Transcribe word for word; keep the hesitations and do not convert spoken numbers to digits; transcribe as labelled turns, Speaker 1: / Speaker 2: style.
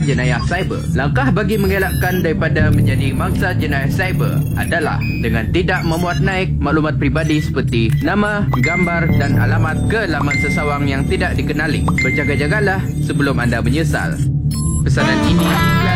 Speaker 1: jenayah cyber. Langkah bagi mengelakkan daripada menjadi mangsa jenayah cyber adalah dengan tidak memuat naik maklumat peribadi seperti nama, gambar dan alamat ke laman sesawang yang tidak dikenali. Berjaga-jagalah sebelum anda menyesal. Pesanan ini